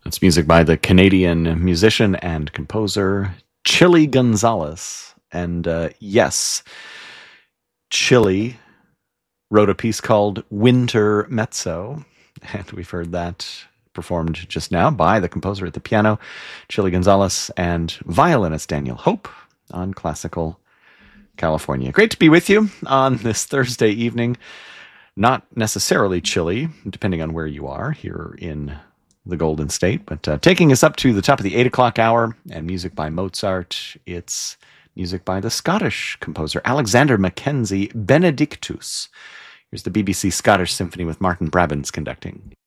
It's music by the Canadian musician and composer Chili Gonzalez. And yes, Chili wrote a piece called Winter Mezzo, and we've heard that performed just now by the composer at the piano, Chili Gonzalez, and violinist Daniel Hope on Classical California. Great to be with you on this Thursday evening. Not necessarily chilly, depending on where you are here in the Golden State, but taking us up to the top of the 8 o'clock hour and music by Mozart. It's music by the Scottish composer Alexander Mackenzie Benedictus. Here's the BBC Scottish Symphony with Martin Brabants conducting.